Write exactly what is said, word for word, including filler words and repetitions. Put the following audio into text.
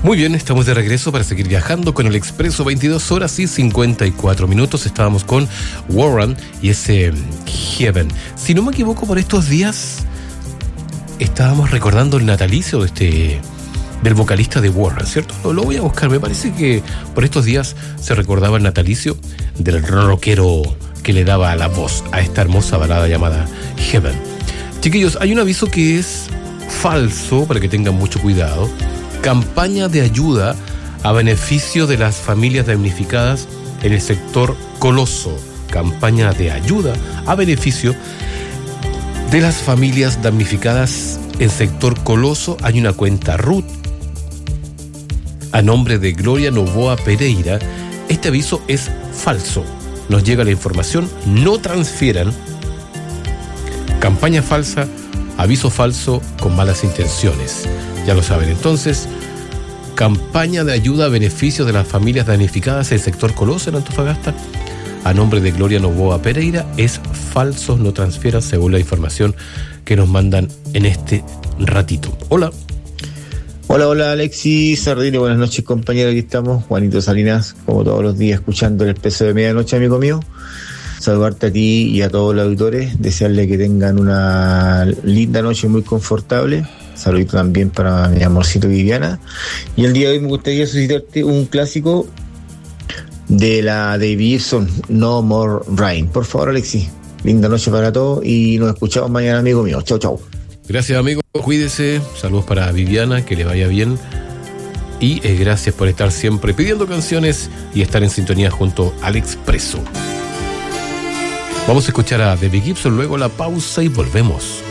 Muy bien, estamos de regreso para seguir viajando con el Expreso. Veintidós horas y cincuenta y cuatro minutos. Estábamos con Warren y ese Heaven. Si no me equivoco, por estos días estábamos recordando el natalicio de este del vocalista de Warren, ¿cierto? Lo, lo voy a buscar. Me parece que por estos días se recordaba el natalicio del rockero que le daba la voz a esta hermosa balada llamada Heaven. Chiquillos, hay un aviso que es falso, para que tengan mucho cuidado. Campaña de ayuda a beneficio de las familias damnificadas en el sector Coloso. Campaña de ayuda a beneficio de las familias damnificadas en sector Coloso. Hay una cuenta R U T a nombre de Gloria Novoa Pereira. Este aviso es falso. Nos llega la información, no transfieran. Campaña falsa, aviso falso con malas intenciones. Ya lo saben, entonces, campaña de ayuda a beneficio de las familias damnificadas en el sector Coloso en Antofagasta, a nombre de Gloria Novoa Pereira, es falso, no transfieran, según la información que nos mandan en este ratito. Hola. Hola, hola Alexis Sardini, buenas noches compañero, aquí estamos, Juanito Salinas, como todos los días, escuchando el Expreso de Medianoche, amigo mío. Saludarte a ti y a todos los auditores, desearle que tengan una linda noche muy confortable. Saludito también para mi amorcito Viviana. Y el día de hoy me gustaría solicitarte un clásico de la David Gibson, No More Rain. Por favor, Alexis, linda noche para todos y nos escuchamos mañana, amigo mío. Chau, chau. Gracias, amigo. Cuídese. Saludos para Viviana, que le vaya bien. Y eh, gracias por estar siempre pidiendo canciones y estar en sintonía junto al Expreso. Vamos a escuchar a David Gibson, luego la pausa y volvemos.